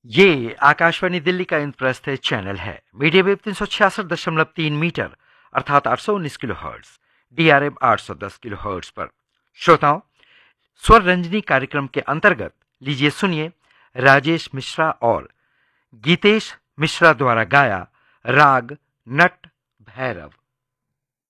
ये आकाशवाणी दिल्ली का इंद्रप्रस्थ चैनल है। मीडियम वेव 366.3 मीटर अर्थात 819 kilo hertz, DRM 810 kilo hertz पर। श्रोताओं, स्वर रंजनी कार्यक्रम के अंतर्गत लीजिए सुनिए राजेश मिश्रा और गीतेश मिश्रा द्वारा गाया राग नट भैरव।